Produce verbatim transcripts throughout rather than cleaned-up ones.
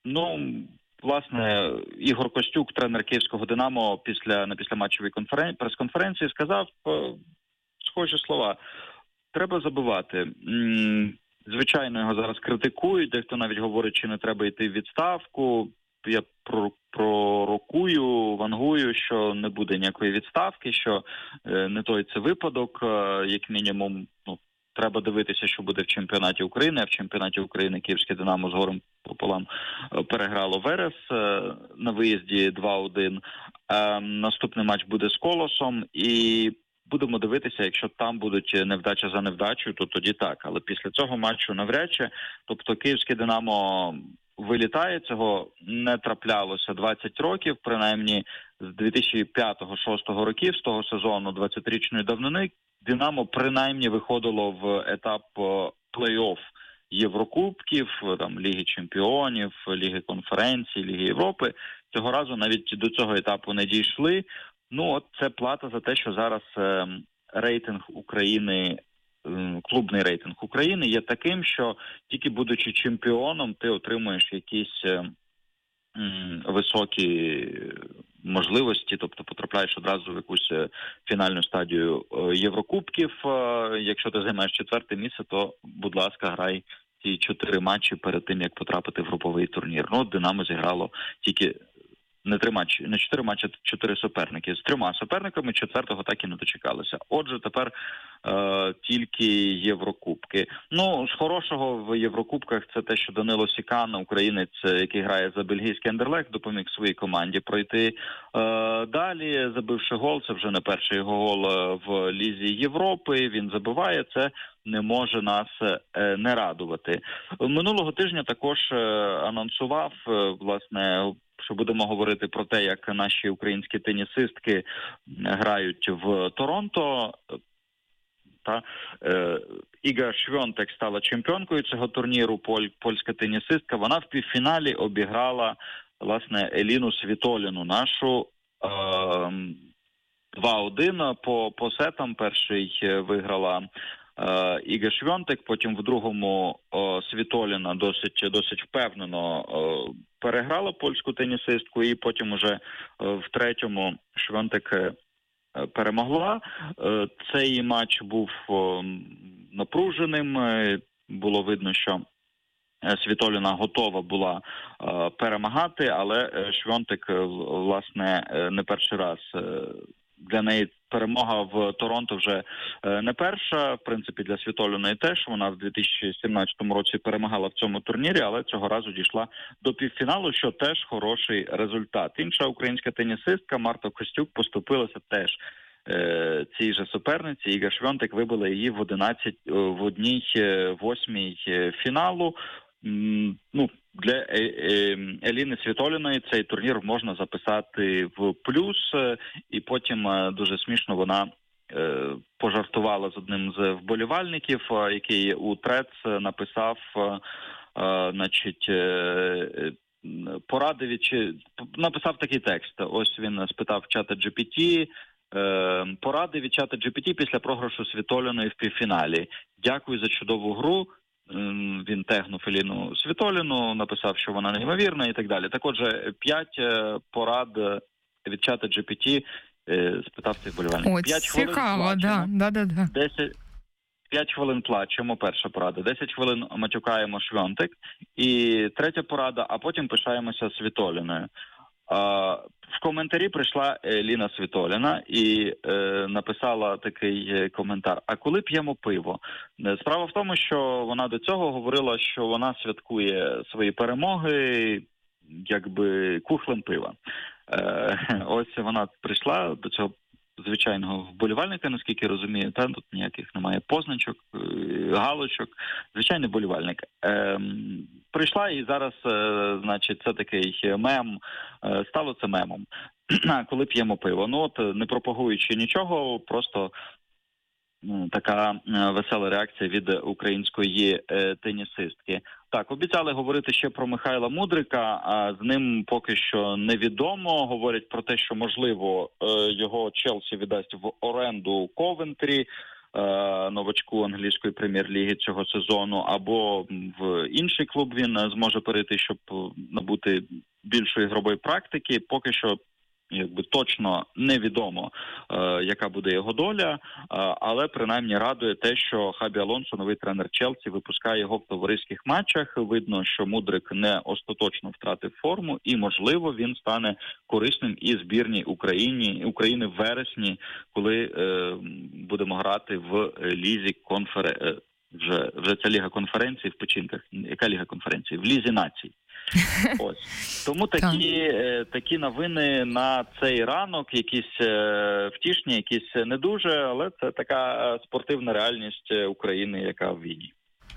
Ну, власне, Ігор Костюк, тренер київського «Динамо», після на післяматчевій конферен... прес-конференції сказав е, схожі слова. Треба забивати. Звичайно, його зараз критикують, дехто навіть говорить, чи не треба йти в відставку. Я пророкую, вангую, що не буде ніякої відставки, що е, не той це випадок, е, як мінімум, ну, треба дивитися, що буде в чемпіонаті України, а в чемпіонаті України київське «Динамо» з горем пополам переграло Верес на виїзді два один. Наступний матч буде з «Колосом», і будемо дивитися, якщо там будуть невдача за невдачею, то тоді так. Але після цього матчу навряд чи. Тобто київське «Динамо» вилітає, цього не траплялося двадцять років, принаймні з дві тисячі п'ятого-шостого років, з того сезону двадцятирічної давнини, «Динамо» принаймні виходило в етап плей-офф Єврокубків, там, Ліги Чемпіонів, Ліги Конференцій, Ліги Європи. Цього разу навіть до цього етапу не дійшли. Ну, от це плата за те, що зараз е, рейтинг України, е, клубний рейтинг України є таким, що тільки будучи чемпіоном, ти отримуєш якісь е, м, високі можливості, тобто потрапляєш одразу в якусь фінальну стадію Єврокубків. Якщо ти займаєш четверте місце, то, будь ласка, грай ці чотири матчі перед тим, як потрапити в груповий турнір. Ну, «Динамо» зіграло тільки не три матчі, не чотири матчі, а чотири суперники. З трьома суперниками четвертого так і не дочекалися. Отже, тепер е, тільки Єврокубки. Ну, з хорошого в Єврокубках це те, що Данило Сікан, українець, який грає за бельгійський Андерлехт, допоміг своїй команді пройти е, далі, забивши гол. Це вже не перший його гол в Лізі Європи. Він забиває, це не може нас е, не радувати. Минулого тижня також е, анонсував, е, власне, що будемо говорити про те, як наші українські тенісистки грають в Торонто. Та е, Іга Швьонтек стала чемпіонкою цього турніру, поль, польська тенісистка. Вона в півфіналі обіграла, власне, Еліну Світоліну, нашу е, два один по, по сетам. Перший виграла Іга Швьонтек, потім в другому о, Світоліна досить, досить впевнено о, переграла польську тенісистку, і потім уже о, в третьому Швьонтек е, перемогла. Е, цей матч був о, напруженим, е, було видно, що Світоліна готова була е, перемагати, але Швьонтек, власне, не перший раз е, для неї перемога в Торонто вже не перша. В принципі, для Світоліної теж. Вона в дві тисячі сімнадцятому році перемагала в цьому турнірі, але цього разу дійшла до півфіналу, що теж хороший результат. Інша українська тенісистка Марта Костюк поступилася теж е, цій же суперниці. Іга Швьонтек вибила її в одинадцять, в одній восьмій фіналу. Ну, для Еліни Світоліної цей турнір можна записати в плюс, і потім дуже смішно вона пожартувала з одним з вболівальників, який у Трец написав, значить, порадив, чи написав такий текст. Ось він спитав чата джі пі ті, поради від чата джі пі ті після програшу Світоліної в півфіналі. Дякую за чудову гру. Він тегнув Еліну Світоліну, написав, що вона неймовірна і так далі. Так отже, п'ять порад від чата джі пі ті спитав цих вболівальників. О, цікаво, да, да, да, да. десять, п'ять хвилин плачемо, перша порада. десять хвилин матюкаємо Швьонтек. І третя порада, а потім пишаємося Світоліною. В коментарі прийшла Еліна Світоліна і е, написала такий коментар: а коли п'ємо пиво? Справа в тому, що вона до цього говорила, що вона святкує свої перемоги якби кухлем пива. Е, ось вона прийшла до цього звичайного вболівальника, наскільки розумію, та тут ніяких немає позначок, галочок, звичайний вболівальник. Е, прийшла і зараз, е, значить, це такий мем, е, стало це мемом. Коли п'ємо пиво. Ну от, не пропагуючи нічого, просто ну, така весела реакція від української е, тенісистки. Так, обіцяли говорити ще про Михайла Мудрика, а з ним поки що невідомо. Говорять про те, що, можливо, е, його Челсі віддасть в оренду Ковентрі. новачку англійської прем'єр-ліги цього сезону, або в інший клуб він зможе перейти, щоб набути більшої ігрової практики. Поки що якби точно невідомо, е, яка буде його доля, е, але принаймні радує те, що Хабі Алонсо, новий тренер Челсі, випускає його в товариських матчах. Видно, що Мудрик не остаточно втратив форму і, можливо, він стане корисним і збірній Україні, України в вересні, коли е, будемо грати в лізі конференції. Вже, вже ця ліга конференцій в печінках. Яка ліга конференцій? В лізі націй. Ось. Тому такі, е, такі новини на цей ранок, якісь е, втішні, якісь не дуже, але це така спортивна реальність України, яка в війні.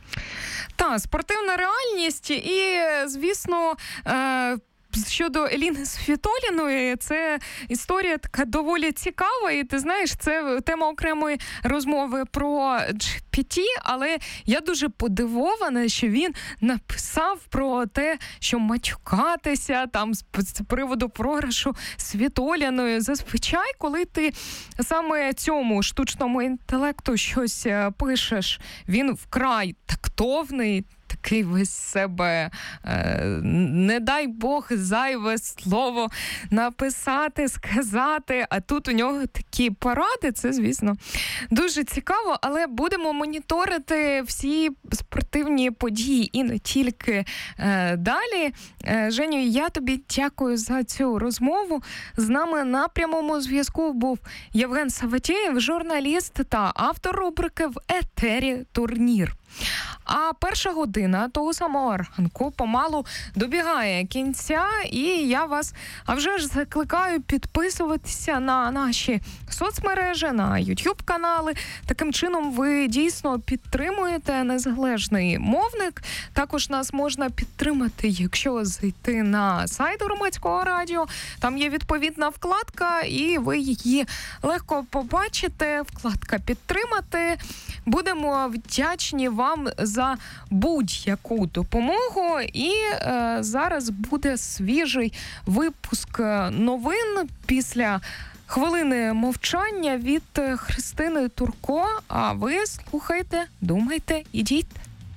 Так, спортивна реальність і, звісно, е- щодо Еліни Світоліної, це історія така доволі цікава, і ти знаєш, це тема окремої розмови про джі пі ті, але я дуже подивована, що він написав про те, що матюкатися там з, з приводу програшу Світоліною. Зазвичай, коли ти саме цьому штучному інтелекту щось пишеш, він вкрай тактовний, такий весь себе, е, не дай Бог, зайве слово написати, сказати, а тут у нього такі поради, це, звісно, дуже цікаво, але будемо моніторити всі спортивні події і не тільки е, далі. Е, Женю, я тобі дякую за цю розмову. З нами на прямому зв'язку був Євген Саватєєв, журналіст та автор рубрики «В етері турнір». А перша година того самого ранку помалу добігає кінця, і я вас, а вже ж закликаю підписуватися на наші соцмережі, на YouTube-канали. Таким чином ви дійсно підтримуєте незалежний мовник. Також нас можна підтримати, якщо зайти на сайт Громадського радіо. Там є відповідна вкладка, і ви її легко побачите. Вкладка «Підтримати». Будемо вдячні вам за будь-яку допомогу. І е, зараз буде свіжий випуск новин після хвилини мовчання від Христини Турко. А ви слухайте, думайте, ідіть.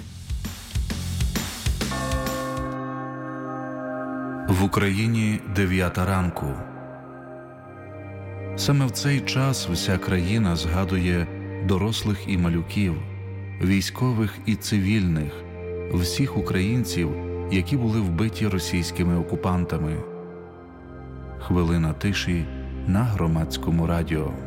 В Україні дев'ята ранку. Саме в цей час вся країна згадує дорослих і малюків, військових і цивільних, всіх українців, які були вбиті російськими окупантами. Хвилина тиші на Громадському радіо.